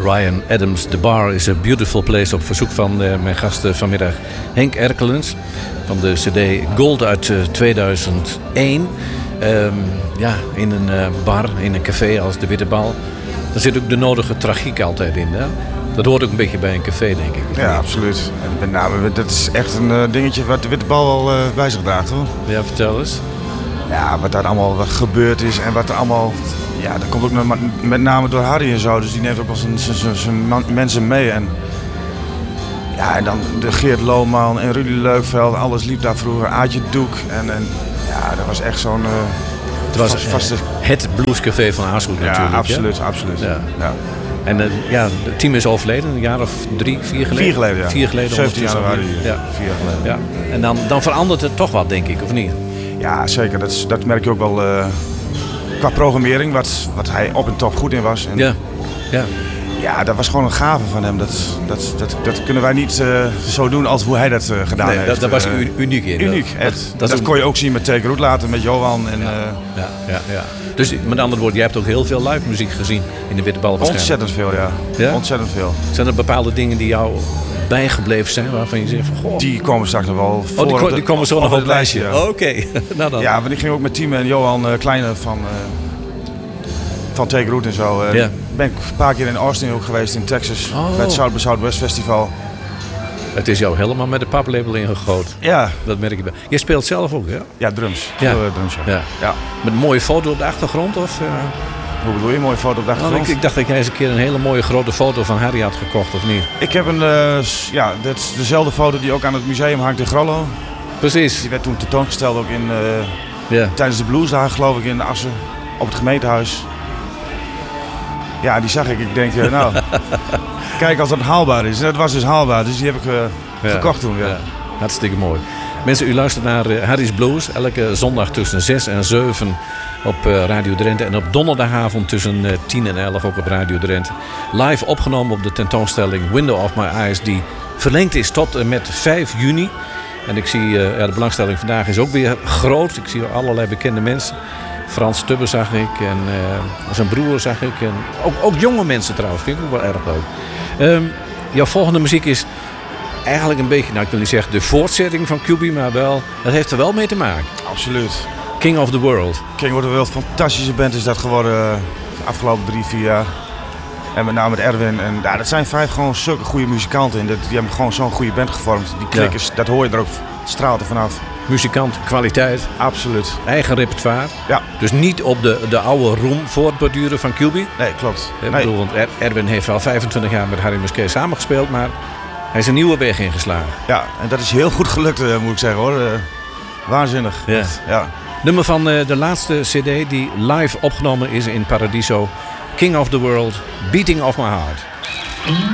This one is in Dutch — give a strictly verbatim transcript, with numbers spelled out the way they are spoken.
Ryan Adams, The Bar is a Beautiful Place op verzoek van uh, mijn gast uh, vanmiddag Henk Erkelens van de cd Gold uit uh, tweeduizend één. Um, ja, in een uh, bar, in een café als de Witte Bal. Daar zit ook de nodige tragiek altijd in. Hè? Dat hoort ook een beetje bij een café, denk ik. Ja, absoluut. En met name, dat is echt een uh, dingetje wat de Witte Bal wel uh, bij zich draagt, hoor. Ja, vertel eens. Ja, wat daar allemaal wat gebeurd is en wat er allemaal... Ja, dat komt ook met name door Harry en zo. Dus die neemt ook wel zijn, zijn, zijn mensen mee. En, ja, en dan de Geert Lohman en Rudy Leukveld. Alles liep daar vroeger. Aadje Doek. En, en ja, dat was echt zo'n... Uh, het was vast, vaste... het bluescafé van Aarschot ja, natuurlijk. Absoluut, ja? absoluut. Ja. Ja. En uh, ja, het team is overleden, een jaar of drie, vier geleden? Vier geleden, ja. Vier geleden. zeventien januari. Ja. Vier jaar geleden. Ja. En dan, dan verandert het toch wat, denk ik, of niet? Ja, zeker. Dat, is, dat merk je ook wel uh, qua programmering, wat, wat hij op en top goed in was. En ja. Ja. Ja, dat was gewoon een gave van hem. Dat, dat, dat, dat kunnen wij niet uh, zo doen als hoe hij dat uh, gedaan nee, heeft. Dat, dat was uh, uniek in. Uniek, dat, echt. Dat, dat dat kon je ook zien met Take Root later, met Johan. En, ja. Uh, ja, ja, ja. Dus met andere woorden, jij hebt ook heel veel live muziek gezien in de Witte Bal waarschijnlijk. Ontzettend veel, ja. ja. Ontzettend veel. Zijn er bepaalde dingen die jou bijgebleven zijn waarvan je zegt van goh... Die komen straks nog wel voor. Oh, die, ko- die de, komen zo op, nog op het lijstje. Ja. Oh, Oké, okay. nou dan. Ja, want ik ging ook met Tiem en Johan uh, Kleine van, uh, van Take Root en zo. Uh, ja. Ben ik een paar keer in Austin ook geweest, in Texas. Oh. Bij het South by Southwest Festival. Het is jou helemaal met de paplepel ingegoten. Ja. Dat merk ik wel. Je speelt zelf ook, hè? Ja, drums. Ja. Uh, drums ja. Ja. Ja. Met een mooie foto op de achtergrond? Of, uh... Hoe bedoel je, een mooie foto op de achtergrond? Nou, ik, ik dacht dat jij eens een keer een hele mooie grote foto van Harry had gekocht, of niet? Ik heb een, uh, ja, dat is dezelfde foto die ook aan het museum hangt in Grollo. Precies. Die werd toen tentoongesteld ook in, uh, ja. tijdens de bluesdagen, geloof ik, in Assen, op het gemeentehuis. Ja, die zag ik. Ik denk, uh, nou, kijk als dat haalbaar is. En dat was dus haalbaar, dus die heb ik uh, ja. gekocht toen. Ja. Ja. Hartstikke mooi. Mensen, u luistert naar uh, Harry's Blues. Elke zondag tussen zes en zeven op uh, Radio Drenthe. En op donderdagavond tussen uh, tien en elf ook op Radio Drenthe. Live opgenomen op de tentoonstelling Window of My Eyes. Die verlengd is tot en met vijf juni. En ik zie, uh, ja, de belangstelling vandaag is ook weer groot. Ik zie allerlei bekende mensen. Frans Tubbe zag ik en uh, zijn broer zag ik. En ook, ook jonge mensen trouwens, vind ik ook wel erg leuk. Um, jouw volgende muziek is eigenlijk een beetje, nou ik wil niet zeggen de voortzetting van Q B, maar wel, dat heeft er wel mee te maken. Absoluut. King of the World. King of the World, fantastische band is dat geworden uh, de afgelopen drie, vier jaar. En met name met Erwin. En ja, dat zijn vijf gewoon zulke goede muzikanten. En dat, die hebben gewoon zo'n goede band gevormd. Die klikkers, ja. Dat hoor je er ook, straalt er vanaf. Muzikant, kwaliteit. Absoluut. Eigen repertoire. Ja. Dus niet op de, de oude roem voortborduren van Q B. Nee, klopt. Ik nee. bedoel, want er, Erwin heeft al vijfentwintig jaar met Harry Musquet samengespeeld, maar hij is een nieuwe weg ingeslagen. Ja, en dat is heel goed gelukt, uh, moet ik zeggen hoor. Uh, waanzinnig. Ja. Ja. Nummer van uh, de laatste cd die live opgenomen is in Paradiso. King of the World, Beating of My Heart.